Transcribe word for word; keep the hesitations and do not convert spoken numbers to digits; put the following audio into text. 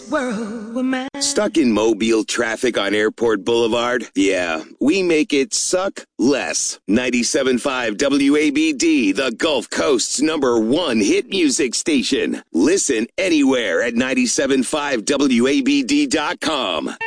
world were mine. Stuck in Mobile traffic on Airport Boulevard? Yeah, we make it suck less. ninety-seven point five W A B D, the Gulf Coast's number one hit music station. Listen anywhere at nine seven five W A B D dot com.